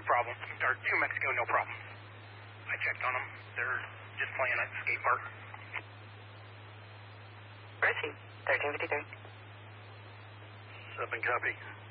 problem. Or 2 Mexico, no problem. I checked on them. They're just playing at the skate park. Proceed. 1353. 7 copy.